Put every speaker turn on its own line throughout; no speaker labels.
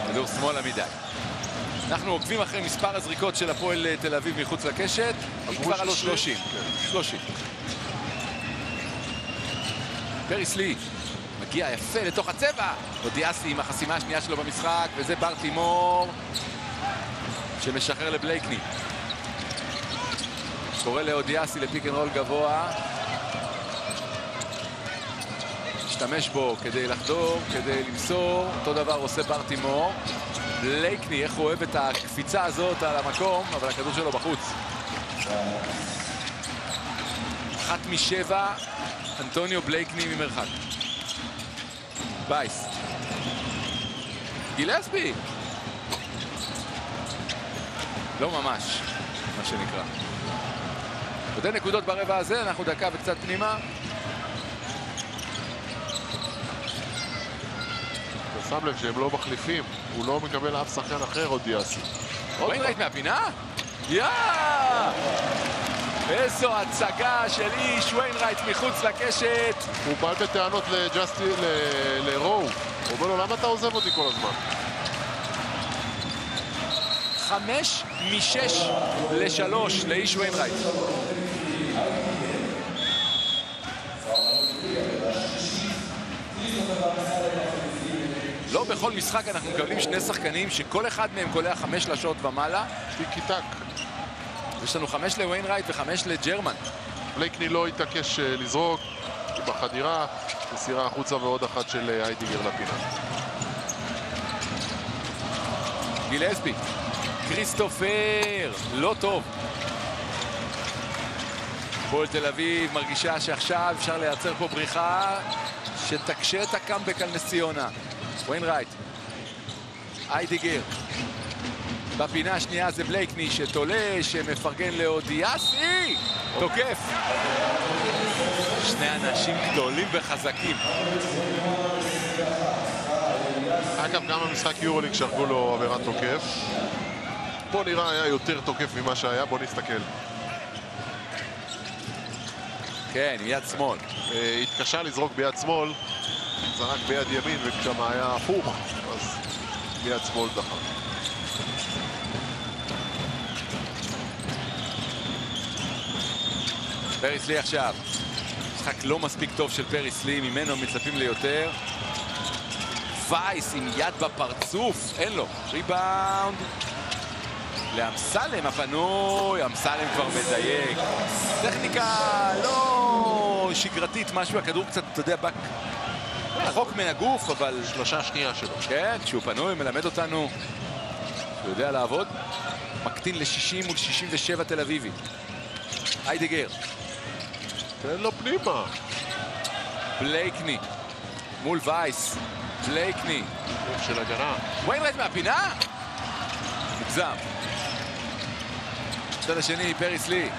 כדור שמאלה מדי. אנחנו עוקבים אחרי מספר הזריקות של הפועל תל אביב מחוץ לקשת. היא כבר על 30. 30. פריס לי מגיע יפה לתוך הצבע. אודיאסי עם החסימה השנייה שלו במשחק, וזה ברטימור שמשחרר לבלייקני. קורא לאודיאסי לפיק אנד רול גבוה. משתמש בו כדי לחדור, כדי למסור. אותו דבר עושה ברטימור. בלייקני, איך הוא אוהב את הקפיצה הזאת על המקום, אבל הכדור שלו בחוץ. 1 מ-7, אנטוניו בלייקני ממרחק. בייס. גילספי. לא ממש, מה שנקרא. עוד נקודות ברבע הזה, אנחנו דקה וקצת פנימה.
אתה שם לב שהם לא מחליפים, הוא לא מקבל אף שחקן אחר אודיאסי.
ויינרייט מהפינה? איזו הצגה של איש ויינרייט מחוץ לקשת.
הוא בא בטענות לרואו. הוא אומר לו, למה אתה עוזב אותי כל הזמן?
5 מ-6 ל-3 לאיש ויינרייט. לא בכל משחק אנחנו מקבלים שני שחקנים שכל אחד מהם קולע 5 שלשות ומעלה.
טיקי טק.
יש לנו 5 לוויינרייט ו5 לג'רמן.
בלייקני לא התעקש לזרוק בחדירה, מסירה החוצה ועוד אחת של היידיגר לפינה.
גילספי, כריסטופר, לא טוב. הפועל תל אביב מרגישה שעכשיו אפשר לייצר פה בריחה שתקשה את הקאמבק על נס ציונה. ויינרייט, היידיגר. בפינה השנייה זה בלייקני שתולה, שמפרגן לאודיאסי. תוקף. שני אנשים גדולים וחזקים.
אגב, גם במשחק יורוליג שרקו לו עבירת תוקף. פה נראה היה יותר תוקף ממה שהיה, בוא נסתכל.
כן, יד שמאל.
התקשה לזרוק ביד שמאל, זרק ביד ימין, וכשם היה הפוך, אז ביד שמאל דחה.
פריס לי עכשיו. משחק לא מספיק טוב של פריס לי, ממנו מצפים ליותר. וייס עם יד בפרצוף, אין לו. ריבאונד. לאמסלם הפנוי, אמסלם כבר מדייק. טכניקה לא שגרתית, משהו, הכדור קצת, אתה יודע, רחוק מן הגוף, אבל...
שלושה שנייה שלו.
כן, כשהוא פנוי, מלמד אותנו שהוא יודע לעבוד. מקטין ל-60 מול 67 תל אביבי. היידיגר.
תן לו פנימה.
בלייקני מול וייס. בלייקני.
של הגנה.
ויינרייט מהפינה? מוגזם. צד השני, פריס לי.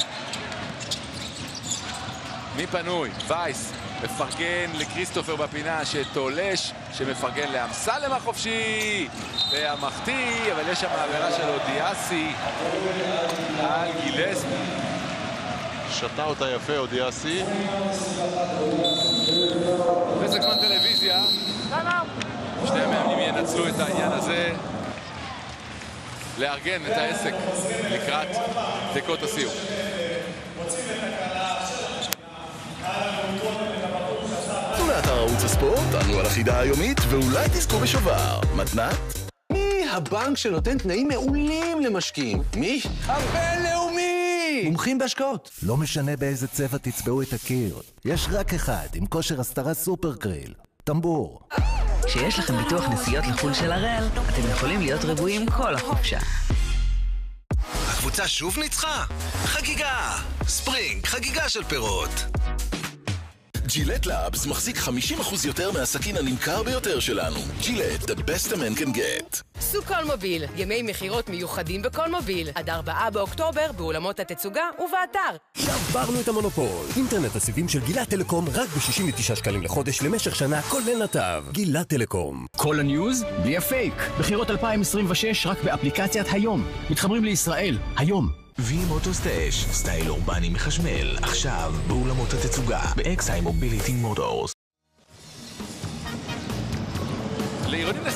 מי פנוי? וייס. מפרגן לקריסטופר בפינה שתולש, שמפרגן לאמסלם החופשי. והמחטיא, אבל יש שם העבירה של אודיאסי על גילספי.
שתה אותה יפה אודיאסי.
וזה זמן טלוויזיה. שני המאמנים ינצלו את העניין הזה לארגן את העסק לקראת דקות הסיום.
תנו לאתר ערוץ הספורט, תענו על החידה היומית ואולי תזכו בשובר. מתנת?
מי הבנק שנותן תנאים מעולים למשקיעים? מי? הבינלאומי!
מומחים בהשקעות. לא משנה באיזה צבע תצבעו את הקיר. יש רק אחד עם כושר הסתרה סופר קריל. טמבור.
כשיש לכם ביטוח נסיעות לחו"ל של הראל, אתם יכולים להיות רגועים כל החופשה.
הקבוצה שוב ניצחה? חגיגה! ספרינג, חגיגה של פירות. ג'ילט לאבס מחזיק 50% יותר מהסכין הנמכר ביותר שלנו. ג'ילט, the best a man can get.
סוג קולמוביל, ימי מחירות מיוחדים בקולמוביל. עד 4 באוקטובר באולמות התצוגה ובאתר.
שברנו את המונופול. אינטרנט הסיבים של גילת טלקום רק ב-69 שקלים לחודש למשך שנה, כולל נתב. גילת טלקום.
כל הניוז בלי הפייק. בחירות 2026 רק באפליקציית היום. מתחברים לישראל, היום.
V-Motors-Dash, סטייל אורבני מחשמל, עכשיו באולמות התצוגה, ב-XI Mobility Motors.